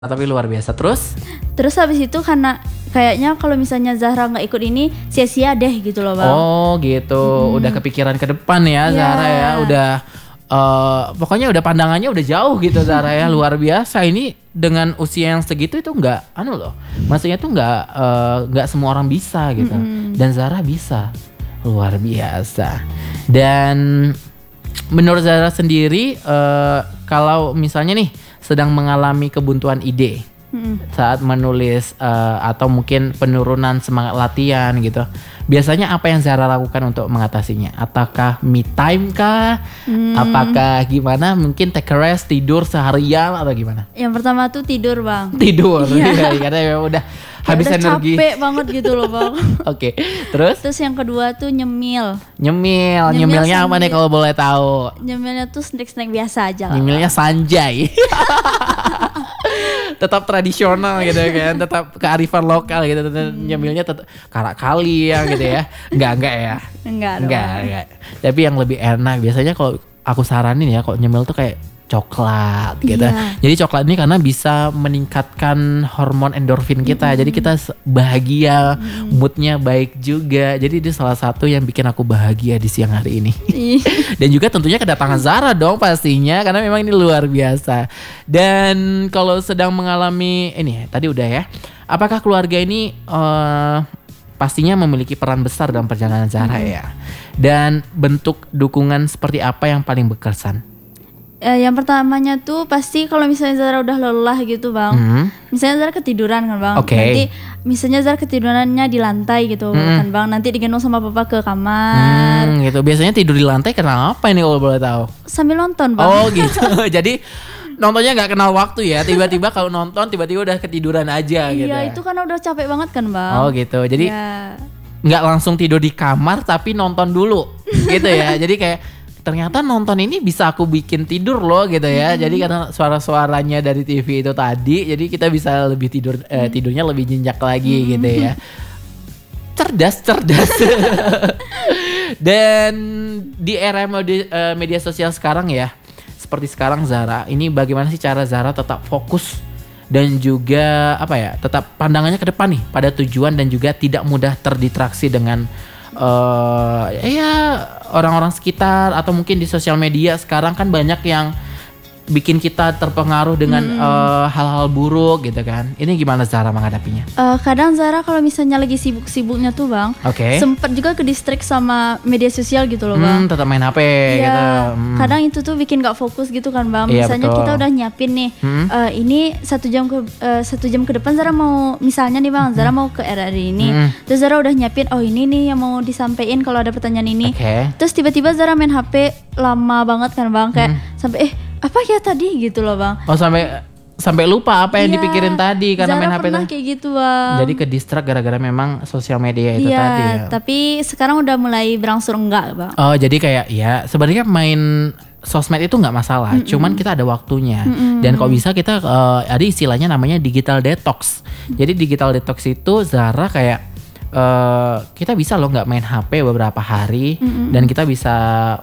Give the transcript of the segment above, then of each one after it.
Tapi luar biasa. Terus habis itu karena kayaknya kalau misalnya Zahra nggak ikut ini sia-sia deh gitu loh bang. Oh gitu, udah kepikiran ke depan ya Zahra ya, udah pokoknya udah pandangannya udah jauh gitu Zahra ya, luar biasa. Ini dengan usia yang segitu itu nggak loh, maksudnya tuh nggak semua orang bisa gitu, dan Zahra bisa, luar biasa. Dan menurut Zahra sendiri, kalau misalnya nih sedang mengalami kebuntuan ide saat menulis atau mungkin penurunan semangat latihan gitu, biasanya apa yang Zahra lakukan untuk mengatasinya? Apakah me time kah? Apakah gimana? Mungkin take a rest, tidur seharian atau gimana? Yang pertama tuh tidur bang. Tidur, ya, karena memang udah habis udah energi. Capek banget gitu loh bang. Oke, terus yang kedua tuh nyemil. Nyemilnya apa nih kalau boleh tahu? Nyemilnya tuh snack biasa aja lah. Nyemilnya Sanjay. Tetap tradisional gitu kan, tetap kearifan lokal gitu. Nyemilnya tetap karak kali yang gitu ya. Enggak ya. Enggak. Tapi yang lebih enak biasanya kalau aku saranin ya, kalau nyemil tuh kayak coklat gitu. Jadi coklat ini karena bisa meningkatkan hormon endorfin kita. Jadi kita bahagia, moodnya baik juga. Jadi itu salah satu yang bikin aku bahagia di siang hari ini. Dan juga tentunya kedatangan Zahra dong pastinya, karena memang ini luar biasa. Dan kalau sedang mengalami ini tadi udah ya, apakah keluarga ini pastinya memiliki peran besar dalam perjalanan Zahra ya. Dan bentuk dukungan seperti apa yang paling berkesan? Yang pertamanya tuh pasti kalau misalnya Zahra udah lelah gitu bang, misalnya Zahra ketiduran kan bang, nanti misalnya Zahra ketidurannya di lantai gitu kan bang, nanti digendong sama papa ke kamar. Gitu. Biasanya tidur di lantai karena apa ini kalau boleh tahu? Sambil nonton bang. Oh gitu. Jadi nontonnya nggak kenal waktu ya, tiba-tiba kalau nonton tiba-tiba udah ketiduran aja gitu. Iya itu karena udah capek banget kan bang. Oh gitu. Jadi nggak langsung tidur di kamar tapi nonton dulu gitu ya. Jadi kayak ternyata nonton ini bisa aku bikin tidur loh gitu ya. Jadi karena suara-suaranya dari TV itu tadi, jadi kita bisa lebih tidurnya lebih nyenyak lagi gitu ya. Cerdas. Dan di era media sosial sekarang ya, seperti sekarang Zahra, ini bagaimana sih cara Zahra tetap fokus dan juga tetap pandangannya ke depan nih pada tujuan, dan juga tidak mudah terdistraksi dengan orang-orang sekitar, atau mungkin di sosial media sekarang kan banyak yang bikin kita terpengaruh dengan hal-hal buruk gitu kan. Ini gimana Zahra menghadapinya? Kadang Zahra kalau misalnya lagi sibuk-sibuknya tuh bang, sempet juga ke distract sama media sosial gitu loh bang. Tetap main HP gitu. Kadang itu tuh bikin gak fokus gitu kan bang. Misalnya kita udah nyiapin nih, ini 1 jam ke depan Zahra mau, misalnya nih bang, Zahra mau ke RRI ini, terus Zahra udah nyiapin, oh ini nih yang mau disampaikan kalau ada pertanyaan ini. Terus tiba-tiba Zahra main HP lama banget kan bang, kayak sampai apa ya tadi gitu loh bang. Oh sampai lupa apa yang dipikirin tadi karena Zahra main HP pernah kayak gitu bang. Jadi ke distract gara-gara memang sosial media itu tadi ya. Tapi sekarang udah mulai berangsur enggak bang. Oh jadi kayak ya sebenarnya main sosmed itu nggak masalah, cuman kita ada waktunya. Dan kalau bisa kita ada istilahnya namanya digital detox. Jadi digital detox itu Zahra kayak kita bisa loh nggak main HP beberapa hari, dan kita bisa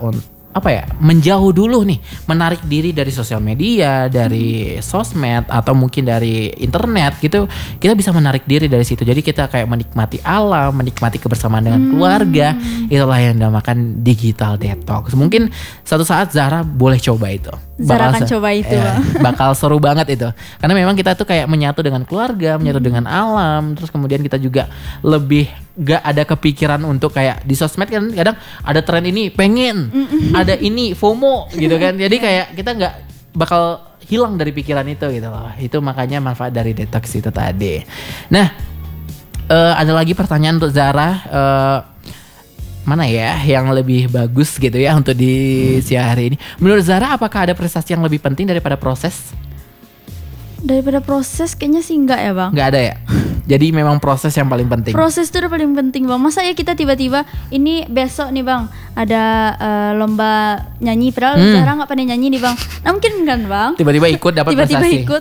menjauh dulu nih, menarik diri dari sosial media, dari sosmed, atau mungkin dari internet gitu. Kita bisa menarik diri dari situ. Jadi kita kayak menikmati alam, menikmati kebersamaan dengan keluarga. Itulah yang dinamakan digital detox. Mungkin suatu saat Zahra boleh coba itu. Zahra akan coba itu. Bakal seru banget itu. Karena memang kita tuh kayak menyatu dengan keluarga, menyatu dengan alam. Terus kemudian kita juga lebih gak ada kepikiran untuk kayak di sosmed kan kadang ada tren ini pengen, ada ini FOMO gitu kan. Jadi kayak kita gak bakal hilang dari pikiran itu gitu loh. Itu makanya manfaat dari detox itu tadi. Nah, ada lagi pertanyaan untuk Zahra. Mana ya yang lebih bagus gitu ya untuk di siang hari ini? Menurut Zahra apakah ada prestasi yang lebih penting daripada proses? Daripada proses kayaknya sih enggak ya bang. Enggak ada ya? Jadi memang proses yang paling penting. Proses itu udah paling penting bang. Masa ya kita tiba-tiba ini besok nih bang ada lomba nyanyi, padahal Zahra nggak pandai nyanyi nih bang. Nah mungkin kan bang. Tiba-tiba ikut dapat tiba-tiba prestasi. Ikut.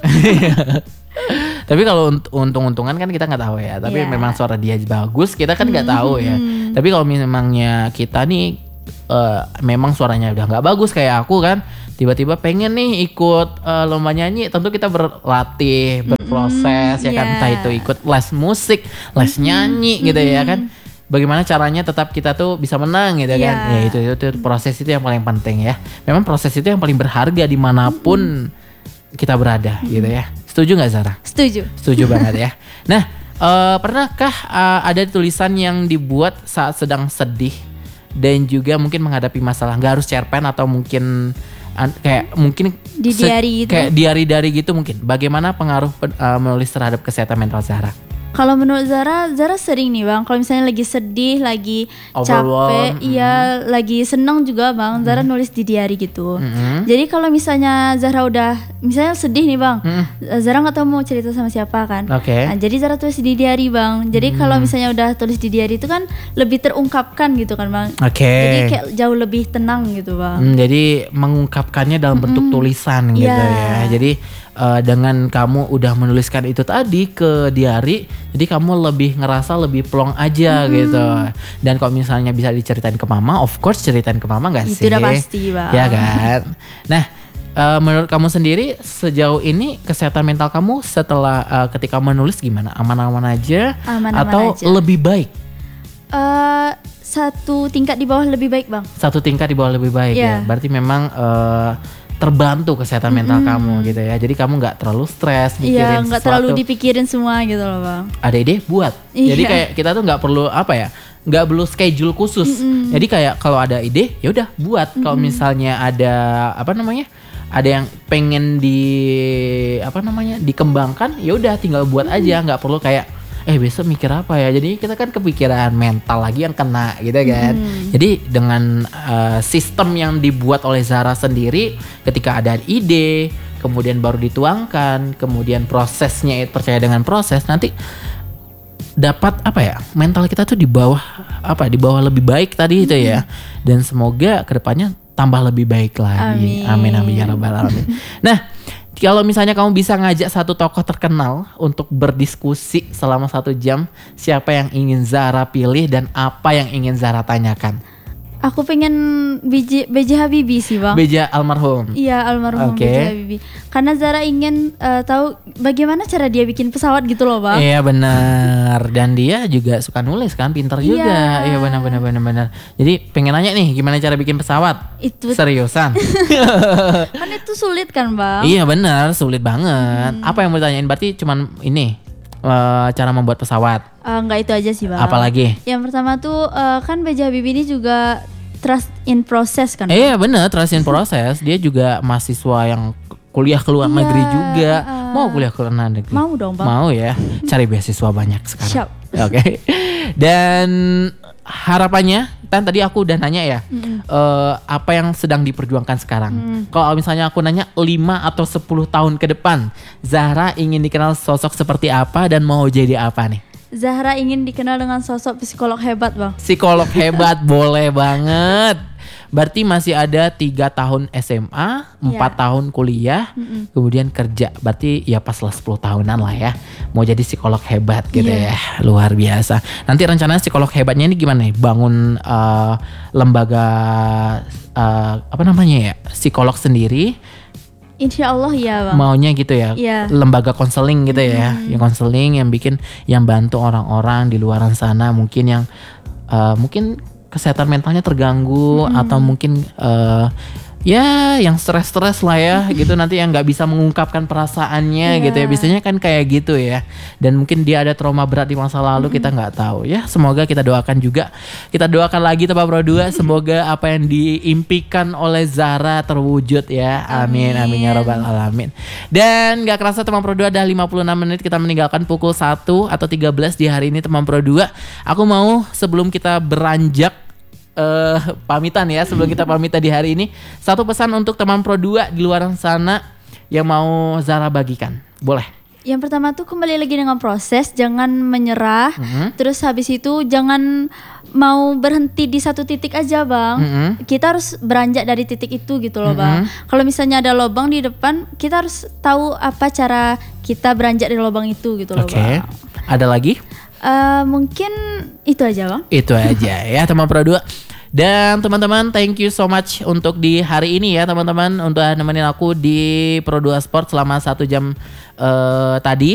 Tapi kalau untung-untungan kan kita nggak tahu ya. Tapi memang suara dia bagus kita kan nggak tahu ya. Tapi kalau memangnya kita nih memang suaranya udah nggak bagus kayak aku kan, tiba-tiba pengen nih ikut lomba nyanyi, tentu kita berlatih, berproses ya kan, entah itu ikut les musik, les nyanyi gitu ya kan. Bagaimana caranya tetap kita tuh bisa menang gitu kan. Ya itu proses itu yang paling penting ya. Memang proses itu yang paling berharga dimanapun kita berada gitu ya. Setuju gak Zara? Setuju banget ya. Nah, pernahkah ada tulisan yang dibuat saat sedang sedih dan juga mungkin menghadapi masalah, gak harus cerpen atau mungkin kayak mungkin di diary gitu. Kayak diary gitu mungkin. Bagaimana pengaruh menulis terhadap kesehatan mental Zara? Kalau menurut Zara sering nih Bang, kalau misalnya lagi sedih, lagi capek, lagi senang juga Bang, Zara nulis di diary gitu. Jadi kalau misalnya Zara udah, misalnya sedih nih Bang, Zara nggak tahu mau cerita sama siapa kan. Nah, jadi Zara tulis di diary Bang. Jadi kalau misalnya udah tulis di diary itu kan lebih terungkapkan gitu kan Bang. Jadi kayak jauh lebih tenang gitu Bang. Jadi mengungkapkannya dalam bentuk tulisan gitu ya. Jadi dengan kamu udah menuliskan itu tadi ke diary, jadi kamu lebih ngerasa lebih plong aja gitu. Dan kalau misalnya bisa diceritain ke mama, of course ceritain ke mama gak sih? Itu udah pasti Bang. Ya kan. Nah, menurut kamu sendiri sejauh ini kesehatan mental kamu setelah ketika menulis gimana? Aman-aman aja atau lebih baik? Satu tingkat di bawah lebih baik Bang. Satu tingkat di bawah lebih baik ya. Berarti memang terbantu kesehatan mental kamu gitu ya. Jadi kamu nggak terlalu stres mikirin nggak terlalu dipikirin semua gitu loh Bang. Ada ide buat. Jadi kayak kita tuh nggak perlu nggak perlu schedule khusus. Jadi kayak kalau ada ide ya udah buat. Kalau misalnya ada ada yang pengen dikembangkan, ya udah tinggal buat aja, nggak perlu kayak besok mikir apa ya. Jadi kita kan kepikiran mental lagi yang kena gitu kan. Jadi dengan sistem yang dibuat oleh Zara sendiri, ketika ada ide kemudian baru dituangkan, kemudian prosesnya percaya dengan proses, nanti dapat mental kita tuh di bawah lebih baik tadi itu ya. Dan semoga kedepannya tambah lebih baik lagi. Amin ya rabbal alamin. Nah, kalau misalnya kamu bisa ngajak satu tokoh terkenal untuk berdiskusi selama 1 jam, siapa yang ingin Zara pilih dan apa yang ingin Zara tanyakan? Aku pengen B.J. Habibie sih Bang. B.J. almarhum? Iya, almarhum B.J. Habibie. Karena Zara ingin tahu bagaimana cara dia bikin pesawat gitu loh Bang. Iya benar. Dan dia juga suka nulis kan, pintar juga. Iya benar. Jadi pengen nanya nih, gimana cara bikin pesawat? Itu seriusan? Kan itu sulit kan Bang? Iya benar, sulit banget. Apa yang mau ditanyain? Berarti cuman ini cara membuat pesawat? Enggak, itu aja sih Bang. Apalagi? Yang pertama tuh kan B.J. Habibie ini juga trust in process kan? Iya bener, trust in process. Dia juga mahasiswa yang kuliah ke luar negeri juga. Mau kuliah ke luar negeri? Mau dong Bang. Mau ya, cari beasiswa banyak sekarang. Siap. Oke. Dan harapannya, kan tadi aku udah nanya ya, apa yang sedang diperjuangkan sekarang. Kalau misalnya aku nanya 5 atau 10 tahun ke depan, Zahra ingin dikenal sosok seperti apa dan mau jadi apa nih? Zahra ingin dikenal dengan sosok psikolog hebat Bang. Psikolog hebat, boleh banget. Berarti masih ada 3 tahun SMA, 4 tahun kuliah, kemudian kerja. Berarti ya pas lah 10 tahunan lah ya. Mau jadi psikolog hebat gitu ya. Luar biasa. Nanti rencananya psikolog hebatnya ini gimana nih? Bangun lembaga psikolog sendiri. Insya Allah ya Bang. Maunya gitu ya, lembaga konseling gitu ya, yang konseling yang bantu orang-orang di luaran sana mungkin yang mungkin kesehatan mentalnya terganggu atau mungkin yang stres-stres lah ya gitu, nanti yang nggak bisa mengungkapkan perasaannya gitu ya, biasanya kan kayak gitu ya, dan mungkin dia ada trauma berat di masa lalu, kita nggak tahu ya. Semoga kita doakan juga, kita doakan lagi Teman Pro 2, semoga apa yang diimpikan oleh Zara terwujud ya, amin ya rabbal alamin. Dan nggak kerasa Teman Pro 2 ada 56 menit kita meninggalkan pukul 1 atau 13 di hari ini Teman Pro 2. Aku mau sebelum kita beranjak pamitan ya, sebelum kita pamitan di hari ini, satu pesan untuk Teman Pro 2 di luar sana yang mau Zara bagikan, boleh? Yang pertama tuh kembali lagi dengan proses, jangan menyerah. Terus habis itu jangan mau berhenti di satu titik aja Bang. Kita harus beranjak dari titik itu gitu loh Bang. Kalau misalnya ada lubang di depan, kita harus tahu apa cara kita beranjak dari lubang itu gitu loh Bang. Ada lagi? Mungkin itu aja Bang. Itu aja ya Teman Pro 2. Dan teman-teman, thank you so much untuk di hari ini ya teman-teman, untuk nemenin aku di Pro 2 Sport selama 1 jam tadi.